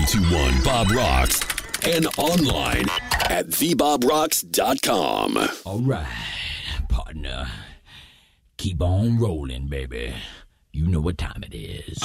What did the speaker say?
921 Bob Rocks and online at thebobrocks.com. All right, partner. Keep on rolling, baby. You know what time it is.